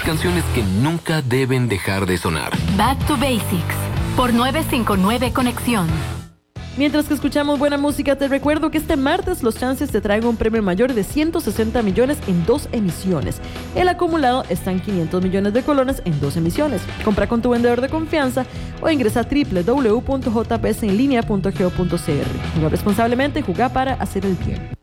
Canciones que nunca deben dejar de sonar. Back to Basics, por 959 Conexión. Mientras que escuchamos buena música, te recuerdo que este martes los Chances te traen un premio mayor de 160 millones en 2 emisiones. El acumulado está en 500 millones de colones en 2 emisiones. Compra con tu vendedor de confianza o ingresa a www.jpsenlinea.go.cr. Juega responsablemente, juega para hacer el bien.